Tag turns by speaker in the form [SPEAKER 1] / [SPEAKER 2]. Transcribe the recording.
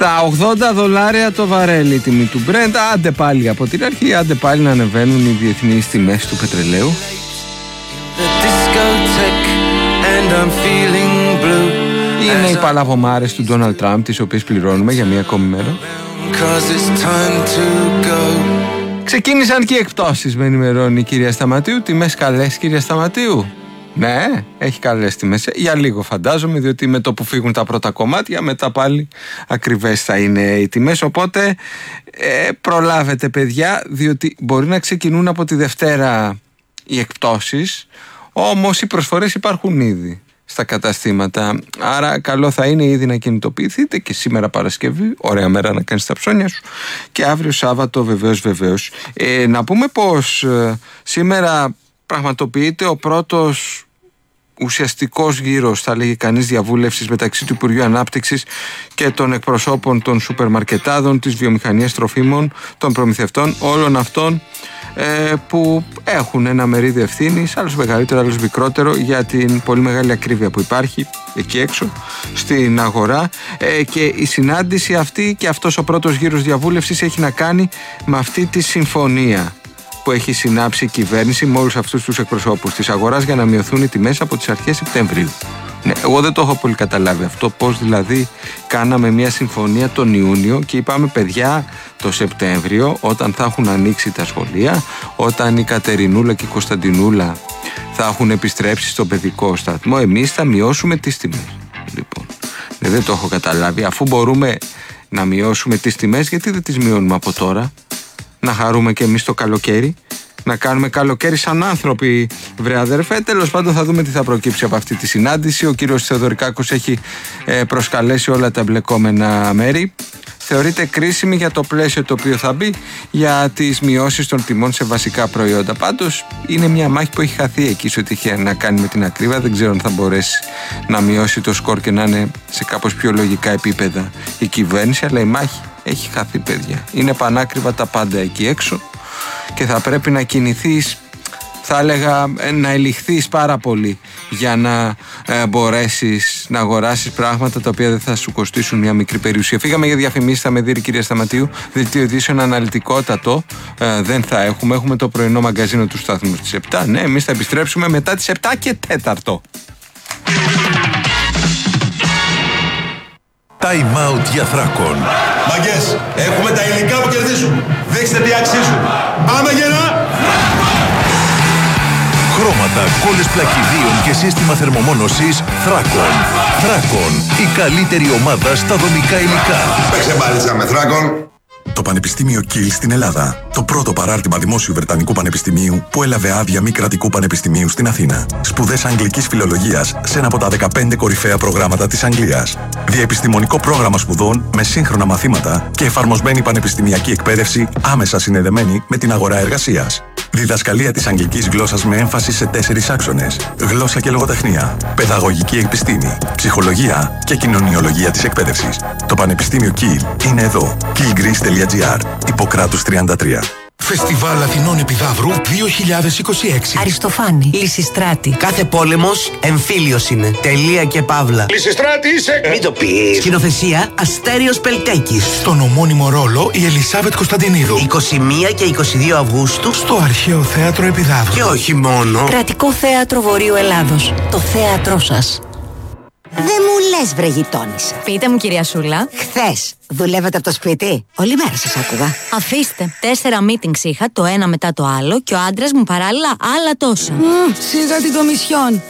[SPEAKER 1] Στα $80 το βαρέλι η τιμή του Brent. Άντε πάλι από την αρχή, άντε πάλι να ανεβαίνουν οι διεθνείς τιμές του πετρελαίου. Είναι οι παλαβομάρες του Ντόναλντ Τραμπ, τις οποίες πληρώνουμε για μία ακόμη μέρα. Ξεκίνησαν και οι εκπτώσεις, με ενημερώνει η κυρία Σταματίου. Τιμές καλές, κυρία Σταματίου? Ναι, έχει καλές τιμές. Για λίγο φαντάζομαι, διότι με το που φύγουν τα πρώτα κομμάτια, μετά πάλι ακριβές θα είναι οι τιμές. Οπότε προλάβετε, παιδιά, διότι μπορεί να ξεκινούν από τη Δευτέρα οι εκπτώσεις, όμως οι προσφορές υπάρχουν ήδη στα καταστήματα. Άρα καλό θα είναι ήδη να κινητοποιηθείτε και σήμερα Παρασκευή, ωραία μέρα να κάνεις τα ψώνια σου, και αύριο Σάββατο βεβαίως. Να πούμε πως σήμερα πραγματοποιείται ο πρώτος ουσιαστικός γύρος, θα λέγει κανείς, διαβούλευσης μεταξύ του Υπουργείου Ανάπτυξης και των εκπροσώπων των σούπερ μαρκετάδων, της βιομηχανίας τροφίμων, των προμηθευτών, όλων αυτών που έχουν ένα μερίδιο ευθύνης, άλλος μεγαλύτερο, άλλος μικρότερο, για την πολύ μεγάλη ακρίβεια που υπάρχει εκεί έξω στην αγορά, και η συνάντηση αυτή και αυτός ο πρώτος γύρος διαβούλευσης έχει να κάνει με αυτή τη συμφωνία που έχει συνάψει η κυβέρνηση με όλους αυτούς τους εκπροσώπους της αγοράς για να μειωθούν οι τιμές από τις αρχές Σεπτεμβρίου. Ναι, εγώ δεν το έχω πολύ καταλάβει αυτό, πώς δηλαδή κάναμε μια συμφωνία τον Ιούνιο και είπαμε, παιδιά, το Σεπτέμβριο, όταν θα έχουν ανοίξει τα σχολεία, όταν η Κατερινούλα και η Κωνσταντινούλα θα έχουν επιστρέψει στον παιδικό σταθμό, εμείς θα μειώσουμε τις τιμές. Λοιπόν, δεν το έχω καταλάβει. Αφού μπορούμε να μειώσουμε τις τιμές, γιατί δεν τις μειώνουμε από τώρα? Να χαρούμε και εμείς το καλοκαίρι, να κάνουμε καλοκαίρι σαν άνθρωποι, βρε αδερφέ. Τέλος πάντων, θα δούμε τι θα προκύψει από αυτή τη συνάντηση. Ο κύριος Θεοδωρικάκος έχει προσκαλέσει όλα τα εμπλεκόμενα μέρη. Θεωρείται κρίσιμη για το πλαίσιο το οποίο θα μπει για τις μειώσεις των τιμών σε βασικά προϊόντα. Πάντως είναι μια μάχη που έχει χαθεί εκεί σε ό,τι έχει να κάνει με την ακρίβεια. Δεν ξέρω αν θα μπορέσει να μειώσει το σκορ και να είναι σε κάπως πιο λογικά επίπεδα η κυβέρνηση, αλλά η μάχη έχει χαθεί, παιδιά. Είναι πανάκριβα τα πάντα εκεί έξω και θα πρέπει να κινηθείς, θα έλεγα να ελιχθείς πάρα πολύ για να μπορέσεις να αγοράσεις πράγματα τα οποία δεν θα σου κοστίσουν μια μικρή περιουσία. Φύγαμε για διαφημίσεις, θα με δει η κυρία Σταματίου. Δελτίο ειδήσεων αναλυτικότατο δεν θα έχουμε. Έχουμε το πρωινό μαγκαζίνο του σταθμού στις 7. Ναι, εμείς θα επιστρέψουμε μετά τις 7 και 4.
[SPEAKER 2] Time out για Θράκον.
[SPEAKER 3] Μαγκές, έχουμε τα υλικά που κερδίζουν. Δείξτε τι αξίζουν. Πάμε γερά!
[SPEAKER 2] Χρώματα, κόλλες πλακιδίων και σύστημα θερμομόνωσης Θράκον. Θράκον, η καλύτερη ομάδα στα δομικά υλικά.
[SPEAKER 3] Παίξε μπάλιτσα με Θράκον.
[SPEAKER 4] Το Πανεπιστήμιο Κιλ στην Ελλάδα. Το πρώτο παράρτημα δημόσιου Βρετανικού Πανεπιστημίου που έλαβε άδεια μη κρατικού πανεπιστημίου στην Αθήνα. Σπουδές αγγλικής φιλολογίας σε ένα από τα 15 κορυφαία προγράμματα της Αγγλίας. Διαεπιστημονικό πρόγραμμα σπουδών με σύγχρονα μαθήματα και εφαρμοσμένη πανεπιστημιακή εκπαίδευση άμεσα συνδεδεμένη με την αγορά εργασίας. Διδασκαλία της αγγλικής γλώσσας με έμφαση σε 4 άξονες. Γλώσσα και λογοτεχνία, παιδαγωγική επιστήμη, ψυχολογία και κοινωνιολογία της εκπαίδευσης. Το Πανεπιστήμιο Κιλ είναι εδώ. killgreece.gr, Ιπποκράτους 33.
[SPEAKER 5] Φεστιβάλ Αθηνών Επιδαύρου 2026.
[SPEAKER 6] Αριστοφάνη, Λυσιστράτη.
[SPEAKER 7] Κάθε πόλεμος εμφύλιος είναι. Τελεία και παύλα.
[SPEAKER 3] Λυσιστράτη είσαι!
[SPEAKER 7] Μην το πεις. Σκηνοθεσία Αστέριος Πελτέκης.
[SPEAKER 5] Στον ομώνυμο ρόλο η Ελισάβετ Κωνσταντινίδου.
[SPEAKER 7] 21 και 22 Αυγούστου
[SPEAKER 5] Στο Αρχαίο Θέατρο Επιδαύρου.
[SPEAKER 7] και όχι μόνο.
[SPEAKER 6] Κρατικό Θέατρο Βορείου Ελλάδος. Το θέατρό σας.
[SPEAKER 8] Δεν μου λες, βρε γειτόνισσα.
[SPEAKER 6] Πείτε μου, κυρία Σούλα.
[SPEAKER 8] Χθες δουλεύετε από το σπίτι? Όλη μέρα σας άκουγα.
[SPEAKER 6] Αφήστε. 4 meetings είχα, το ένα μετά το άλλο, και ο άντρας μου παράλληλα άλλα τόσα.
[SPEAKER 8] Σιγά την Κομισιόν.